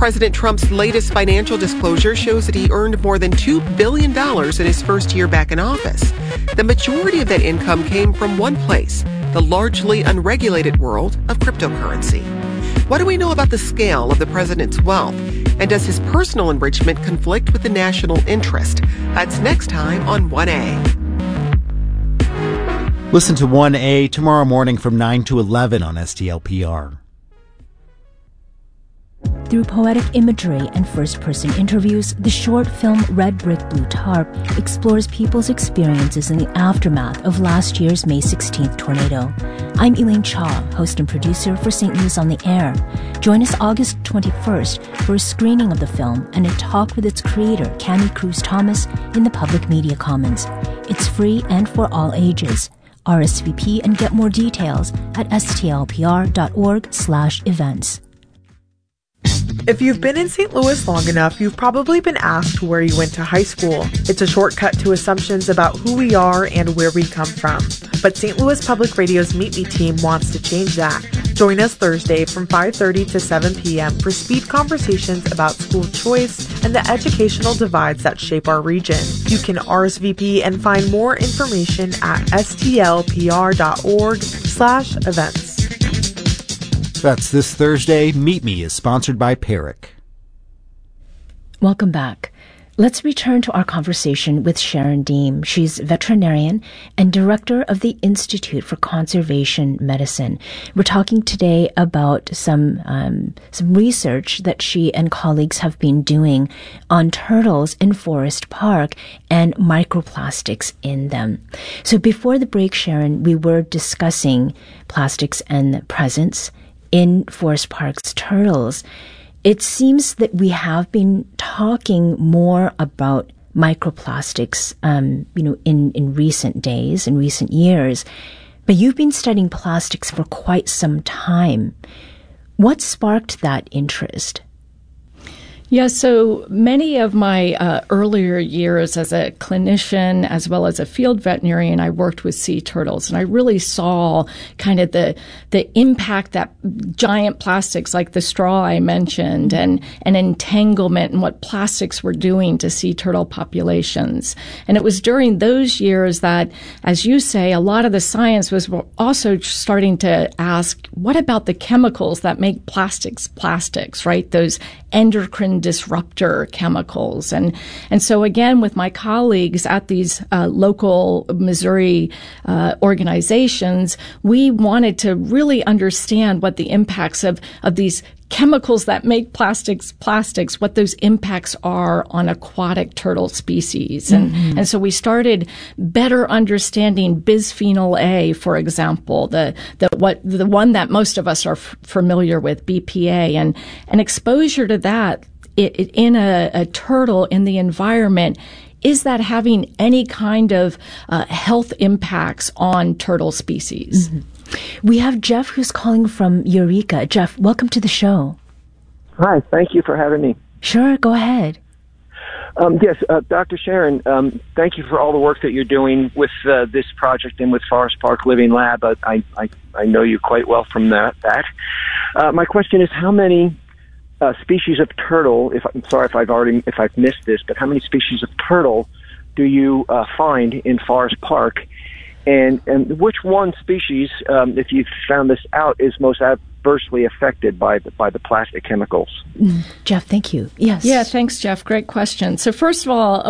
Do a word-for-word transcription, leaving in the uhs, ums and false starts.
President Trump's latest financial disclosure shows that he earned more than two billion dollars in his first year back in office. The majority of that income came from one place, the largely unregulated world of cryptocurrency. What do we know about the scale of the president's wealth? And does his personal enrichment conflict with the national interest? That's next time on one A. Listen to one A tomorrow morning from nine to eleven on S T L P R. Through poetic imagery and first-person interviews, the short film Red Brick Blue Tarp explores people's experiences in the aftermath of last year's May sixteenth tornado. I'm Elaine Cha, host and producer for Saint Louis on the Air. Join us August twenty-first for a screening of the film and a talk with its creator, Cami Cruz Thomas, in the Public Media Commons. It's free and for all ages. R S V P and get more details at stlpr.org slash events. If you've been in Saint Louis long enough, you've probably been asked where you went to high school. It's a shortcut to assumptions about who we are and where we come from. But Saint Louis Public Radio's Meet Me team wants to change that. Join us Thursday from five thirty to seven p.m. for speed conversations about school choice and the educational divides that shape our region. You can R S V P and find more information at stlpr.org slash events. That's this Thursday. Meet Me is sponsored by Perrick. Welcome back. Let's return to our conversation with Sharon Deem. She's veterinarian and director of the Institute for Conservation Medicine. We're talking today about some um, some research that she and colleagues have been doing on turtles in Forest Park and microplastics in them. So before the break, Sharon, we were discussing plastics and the presence in Forest Park's turtles. It seems that we have been talking more about microplastics, um, you know, in, in recent days, in recent years, but you've been studying plastics for quite some time. What sparked that interest? Yeah, so many of my uh, earlier years as a clinician as well as a field veterinarian, I worked with sea turtles, and I really saw kind of the the impact that giant plastics like the straw I mentioned and, and entanglement and what plastics were doing to sea turtle populations. And it was during those years that, as you say, a lot of the science was also starting to ask, what about the chemicals that make plastics plastics, right? Those endocrine disruptor chemicals. And and so again, with my colleagues at these uh, local Missouri uh, organizations, we wanted to really understand what the impacts of, of these chemicals that make plastics plastics, what those impacts are on aquatic turtle species. And, mm-hmm. and so we started better understanding bisphenol A, for example, the, the, what, the one that most of us are f- familiar with, B P A, and, and exposure to that it, it, in a, a turtle in the environment. Is that having any kind of uh, health impacts on turtle species? Mm-hmm. We have Jeff who's calling from Eureka. Jeff, welcome to the show. Hi, thank you for having me. Sure, go ahead. Um, yes, uh, Doctor Sharon, um, thank you for all the work that you're doing with uh, this project and with Forest Park Living Lab. Uh, I, I, I know you quite well from that. that. Uh, my question is, how many uh, species of turtle, if I'm sorry if I've already if I've missed this, but how many species of turtle do you uh, find in Forest Park? And and which one species, um, if you found this out, is most adversely affected by the, by the plastic chemicals? Mm. Jeff, thank you. Yes. Yeah, thanks, Jeff. Great question. So first of all,